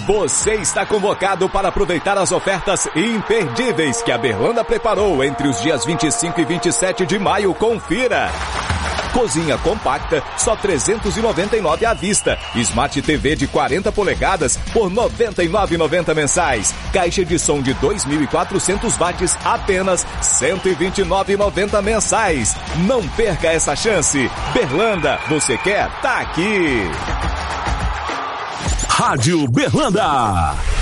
Você está convocado para aproveitar as ofertas imperdíveis que a Berlanda preparou entre os dias 25 e 27 de maio. Confira! Cozinha compacta, só R$ 399 à vista. Smart TV de 40 polegadas por R$ 99,90 mensais. Caixa de som de 2.400 watts, apenas R$ 129,90 mensais. Não perca essa chance. Berlanda, você quer? Tá aqui. Rádio Berlanda.